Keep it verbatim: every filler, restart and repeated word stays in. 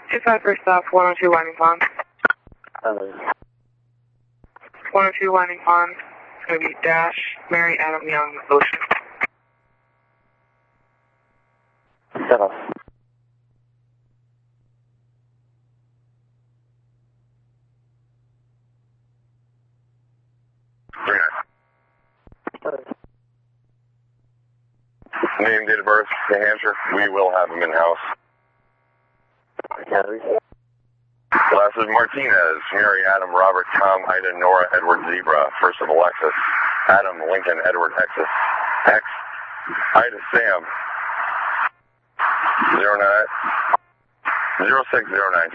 two five first stop, one oh two Winding Pond. Uh, one oh two Winding Pond. It's going to be Dash, Mary Adam Young, Ocean. Set off. Three nine. Name, date of birth, New Hampshire. We will have him in-house. County. Last is Martinez, Mary, Adam, Robert, Tom, Ida, Nora, Edward, Zebra. First of Alexis, Adam, Lincoln, Edward, Texas, X, Ida, Sam. Zero nine, zero six zero nine.